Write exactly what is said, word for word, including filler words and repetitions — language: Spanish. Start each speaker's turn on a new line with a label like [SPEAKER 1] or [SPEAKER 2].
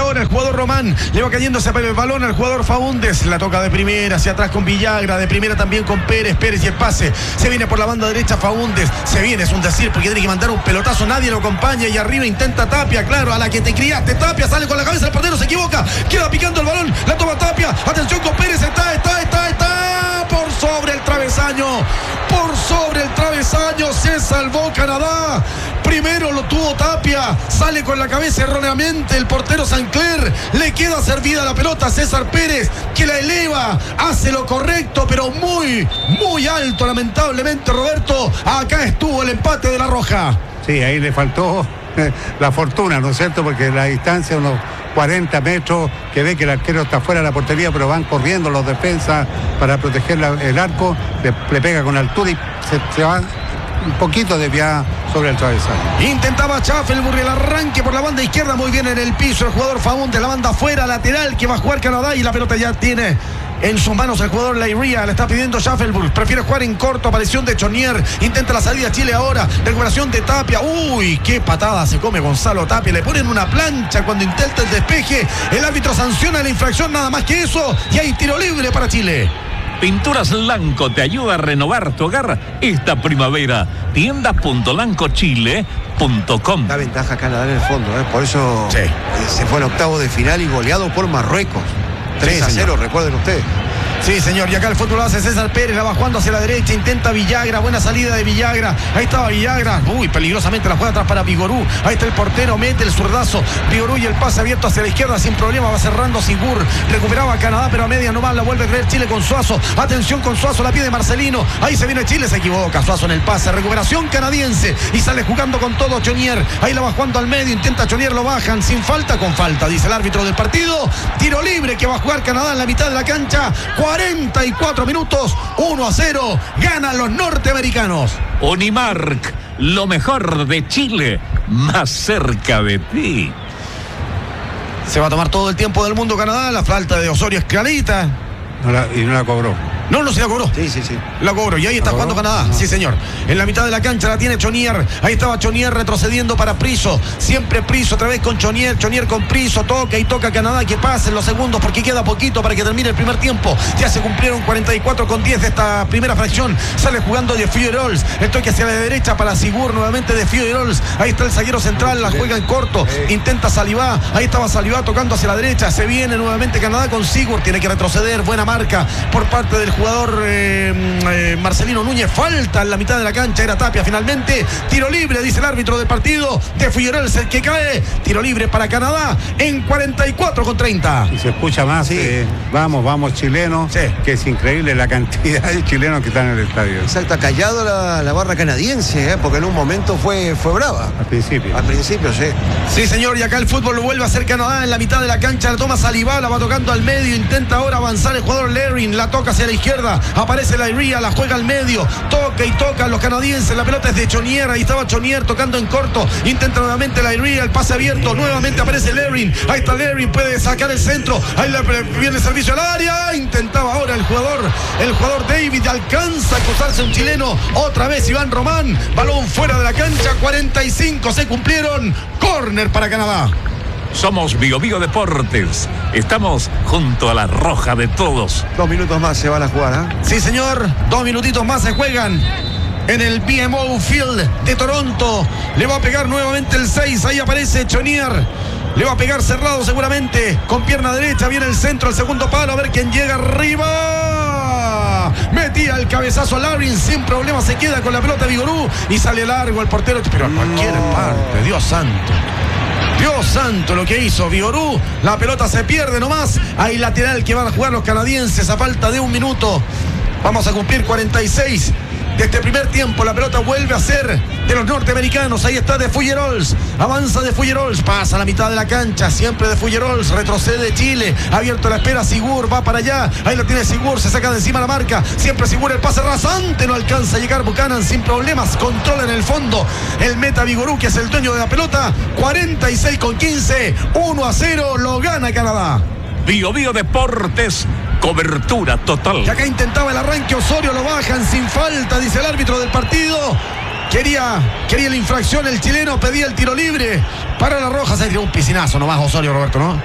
[SPEAKER 1] ahora el jugador Román. Le va cayendo ese balón al jugador Faúndez. La toca de primera, hacia atrás con Villagra. De primera también con Pérez. Pérez y el pase. Se viene por la banda derecha Faúndez. Se viene, es un decir, porque tiene que mandar un pelotazo. Nadie lo acompaña. Y arriba intenta Tapia. Claro, a la que te criaste. Tapia sale con la cabeza. El portero se equivoca. Queda picando el balón. La toma Tapia. Atención con Pérez. Está, está, está, está. Por sobre el travesaño. Por sobre el travesaño. Se salvó Canadá. Primero lo tuvo Tapia. Sale con la cabeza erróneamente el portero Sancler. Le queda servida la pelota a César Pérez, que la eleva. Hace lo correcto, pero muy, muy alto, lamentablemente, Roberto. Acá estuvo el empate de La Roja.
[SPEAKER 2] Sí, ahí le faltó la fortuna, ¿no es cierto? Porque la distancia, unos cuarenta metros, que ve que el arquero está fuera de la portería, pero van corriendo los defensas para proteger la, el arco. Le, le pega con altura y se, se va un poquito desviada sobre el travesaño.
[SPEAKER 1] Intentaba Schaffelburg el arranque por la banda izquierda, muy bien en el piso el jugador Faúndez, la banda afuera, lateral que va a jugar Canadá, y la pelota ya tiene en sus manos el jugador Leiria. Le está pidiendo Schaffelburg, prefiere jugar en corto. Aparición de Chonier, intenta la salida Chile ahora, recuperación de Tapia. Uy, qué patada se come Gonzalo Tapia. Le ponen una plancha cuando intenta el despeje. El árbitro sanciona la infracción, nada más que eso, y hay tiro libre para Chile.
[SPEAKER 3] Pinturas Lanco te ayuda a renovar tu hogar esta primavera. tiendas punto lanco chile punto com.
[SPEAKER 4] Da ventaja Canadá en el fondo, ¿eh? Por eso sí. Se fue en octavo de final y goleado por Marruecos. tres a cero, recuerden ustedes.
[SPEAKER 1] Sí, señor, y acá el fútbol lo hace César Pérez, la va jugando hacia la derecha, intenta Villagra, buena salida de Villagra, ahí estaba Villagra, uy, peligrosamente la juega atrás para Vigorú, ahí está el portero, mete el zurdazo, Vigorú, y el pase abierto hacia la izquierda sin problema, va cerrando Sigur, recuperaba a Canadá, pero a media nomás la vuelve a creer Chile con Suazo, atención con Suazo, la pide Marcelino, ahí se viene Chile, se equivoca, Suazo en el pase, recuperación canadiense, y sale jugando con todo Chonier, ahí la va jugando al medio, intenta Chonier, lo bajan, sin falta, con falta, dice el árbitro del partido, tiro libre que va a jugar Canadá en la mitad de la cancha, cuarenta y cuatro minutos, uno a cero, ganan los norteamericanos.
[SPEAKER 3] Unimark, lo mejor de Chile, más cerca de ti.
[SPEAKER 1] Se va a tomar todo el tiempo del mundo Canadá, la falta de Osorio Escalita.
[SPEAKER 2] No la, y no la cobró.
[SPEAKER 1] No, no se la cobró.
[SPEAKER 4] Sí, sí, sí.
[SPEAKER 1] La cobró. Y ahí está jugando Canadá. Sí, señor. En la mitad de la cancha la tiene Chonier. Ahí estaba Chonier retrocediendo para Priso. Siempre Priso otra vez con Chonier. Chonier con Priso. Toca y toca Canadá. Que pasen los segundos porque queda poquito para que termine el primer tiempo. Ya se cumplieron cuarenta y cuatro con diez de esta primera fracción. Sale jugando de Figuerols. El toque hacia la derecha para Sigur. Nuevamente de Figuerols. Ahí está el zaguero central. La juega en corto. Intenta Salivá. Ahí estaba Salivá tocando hacia la derecha. Se viene nuevamente Canadá con Sigur. Tiene que retroceder. Buena marca por parte del jugador eh, eh, Marcelino Núñez. Falta en la mitad de la cancha, era Tapia finalmente. Tiro libre, dice el árbitro del partido, de Figueroa, el que cae. Tiro libre para Canadá en cuarenta y cuatro con treinta.
[SPEAKER 2] Y se escucha más, sí. eh, vamos, vamos chilenos, sí. Que es increíble la cantidad de chilenos que están en el estadio.
[SPEAKER 4] Exacto, ha callado la, la barra canadiense, ¿eh? Porque en un momento fue, fue brava.
[SPEAKER 2] Al principio.
[SPEAKER 4] Al principio, sí.
[SPEAKER 1] Sí, señor, y acá el fútbol lo vuelve a hacer Canadá en la mitad de la cancha. La toma Salivá, la va tocando al medio, intenta ahora avanzar el jugador Lerin, la toca hacia la izquierda, aparece la Iría, la juega al medio, toca y toca los canadienses, la pelota es de Chonier, ahí estaba Chonier tocando en corto, intenta nuevamente la Iría, el pase abierto, nuevamente aparece Lerin, ahí está Lerin, puede sacar el centro, ahí le viene el servicio al área, intentaba ahora el jugador, el jugador David, alcanza a cruzarse un chileno, otra vez Iván Román, balón fuera de la cancha, cuarenta y cinco se cumplieron, córner para Canadá.
[SPEAKER 3] Somos Bio Bio Deportes. Estamos junto a la roja de todos.
[SPEAKER 4] Dos minutos más se van a jugar, ¿eh?
[SPEAKER 1] Sí, señor. Dos minutitos más se juegan en el B M O Field de Toronto. Le va a pegar nuevamente el seis. Ahí aparece Chonier. Le va a pegar cerrado seguramente. Con pierna derecha viene el centro, el segundo palo. A ver quién llega arriba. Metía el cabezazo a Larin. Sin problema se queda con la pelota Vigorú. Y sale largo el portero. Pero a cualquier no. parte. Dios santo. Dios santo lo que hizo Vigorú. La pelota se pierde nomás. Hay lateral que van a jugar los canadienses a falta de un minuto. Vamos a cumplir cuarenta y seis de este primer tiempo. La pelota vuelve a ser de los norteamericanos. Ahí está de Figuerols. Avanza de Figuerols. Pasa a la mitad de la cancha. Siempre de Figuerols. Retrocede Chile. Abierto la espera. Sigur va para allá. Ahí lo tiene Sigur. Se saca de encima la marca. Siempre Sigur. El pase rasante. No alcanza a llegar Buchanan sin problemas. Controla en el fondo el meta Vigorú, que es el dueño de la pelota. cuarenta y seis con quince. uno a cero. Lo gana Canadá.
[SPEAKER 3] Bio Bio Deportes. Cobertura total.
[SPEAKER 1] Y acá intentaba el arranque Osorio, lo bajan sin falta, dice el árbitro del partido. Quería, quería la infracción el chileno, pedía el tiro libre para la roja. Se tiró un piscinazo nomás Osorio, Roberto, ¿no?